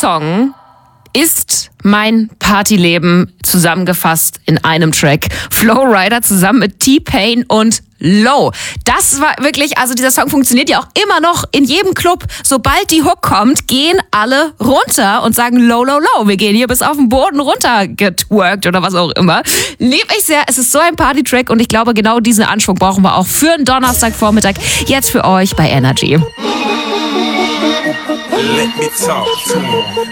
Song ist mein Partyleben zusammengefasst in einem Track. Flo Rida zusammen mit T-Pain und Low. Das war wirklich, also dieser Song funktioniert ja auch immer noch in jedem Club. Sobald die Hook kommt, gehen alle runter und sagen low, low, low. Wir gehen hier bis auf den Boden runter getwerkt oder was auch immer. Lieb ich sehr. Es ist so ein Party-Track und ich glaube, genau diesen Anschwung brauchen wir auch für einen Donnerstagvormittag. Jetzt für euch bei Energy. Let me talk to him.